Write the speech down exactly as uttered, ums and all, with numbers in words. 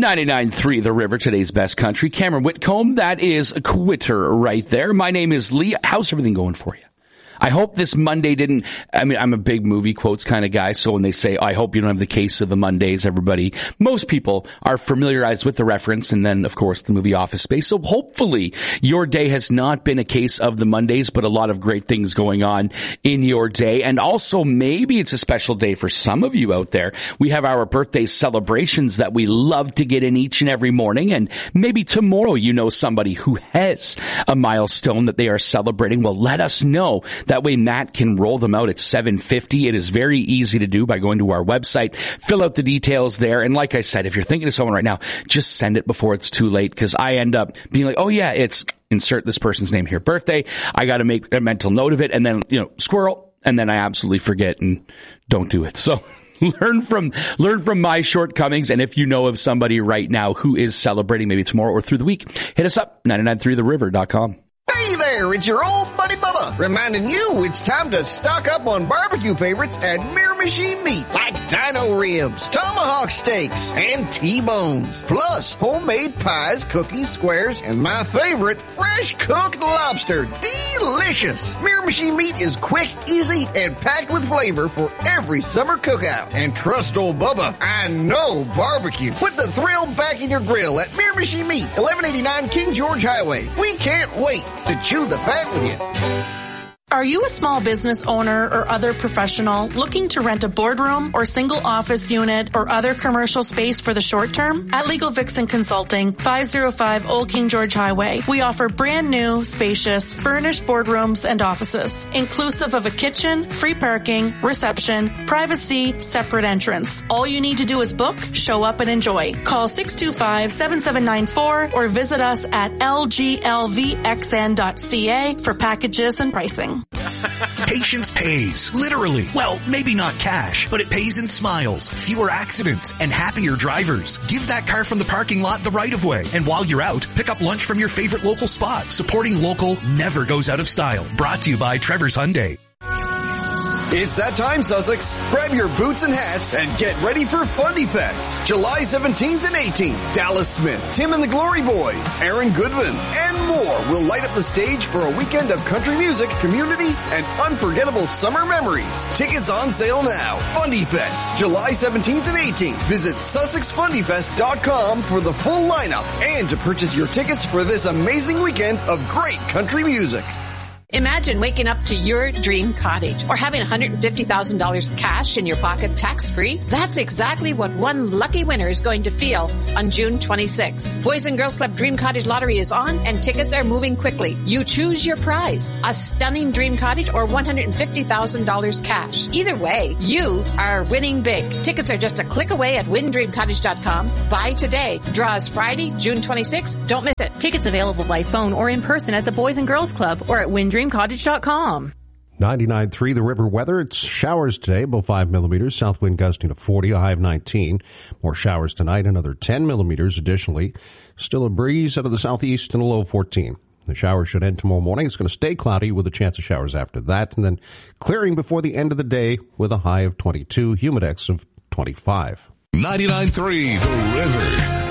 ninety-nine point three The River, today's best country. Cameron Whitcomb, that is a quitter right there. My name is Lee. How's everything going for you? I hope this Monday didn't, I mean, I'm a big movie quotes kind of guy, so when they say, I hope you don't have the case of the Mondays, everybody, most people are familiarized with the reference, and then, of course, the movie Office Space. So hopefully your day has not been a case of the Mondays, but a lot of great things going on in your day. And also, maybe it's a special day for some of you out there. We have our birthday celebrations that we love to get in each and every morning, and maybe tomorrow you know somebody who has a milestone that they are celebrating. Well, let us know. That way Matt can roll them out at seven fifty. It is very easy to do by going to our website, fill out the details there. And like I said, if you're thinking of someone right now, just send it before it's too late, because I end up being like, oh yeah, it's insert this person's name here, birthday. I got to make a mental note of it, and then, you know, squirrel, and then I absolutely forget and don't do it. So learn from, learn from my shortcomings. And if you know of somebody right now who is celebrating, maybe tomorrow or through the week, hit us up, nine nine three the river dot com. Hey there, it's your old buddy Bubba, reminding you it's time to stock up on barbecue favorites at Miramichi Meat, like dino ribs, tomahawk steaks, and T-bones. Plus, homemade pies, cookies, squares, and my favorite, fresh cooked lobster. Delicious! Miramichi Meat is quick, easy, and packed with flavor for every summer cookout. And trust old Bubba, I know barbecue. Put the thrill back in your grill at Miramichi Meat, eleven eighty-nine King George Highway. We can't wait to chew the fat with you. Are you a small business owner or other professional looking to rent a boardroom or single office unit or other commercial space for the short term? At Legal Vixen Consulting, five oh five Old King George Highway, we offer brand new, spacious, furnished boardrooms and offices, inclusive of a kitchen, free parking, reception, privacy, separate entrance. All you need to do is book, show up, and enjoy. Call six two five, seven seven nine four or visit us at L G L V X N dot C A for packages and pricing. Patience pays, literally. Well, maybe not cash, but it pays in smiles, fewer accidents, and happier drivers. Give that car from the parking lot the right of way. And while you're out, pick up lunch from your favorite local spot. Supporting local never goes out of style. Brought to you by Trevor's Hyundai. It's that time, Sussex. Grab your boots and hats and get ready for Fundy Fest. July seventeenth and eighteenth. Dallas Smith, Tim and the Glory Boys, Aaron Goodwin, and more will light up the stage for a weekend of country music, community, and unforgettable summer memories. Tickets on sale now. Fundy Fest, July seventeenth and eighteenth. Visit Sussex Fundy Fest dot com for the full lineup and to purchase your tickets for this amazing weekend of great country music. Imagine waking up to your dream cottage or having one hundred fifty thousand dollars cash in your pocket tax-free. That's exactly what one lucky winner is going to feel on June twenty-sixth. Boys and Girls Club Dream Cottage Lottery is on and tickets are moving quickly. You choose your prize, a stunning dream cottage or one hundred fifty thousand dollars cash. Either way, you are winning big. Tickets are just a click away at win dream cottage dot com. Buy today. Draws Friday, June twenty-sixth. Don't miss it. Tickets available by phone or in person at the Boys and Girls Club or at win dream cottage dot com. ninety-nine point three The River weather. It's showers today, about five millimeters. South wind gusting to forty, a high of nineteen. More showers tonight, another ten millimeters additionally. Still a breeze out of the southeast and a low of fourteen. The showers should end tomorrow morning. It's going to stay cloudy with a chance of showers after that, and then clearing before the end of the day with a high of twenty-two, humidex of twenty-five. ninety-nine point three The River.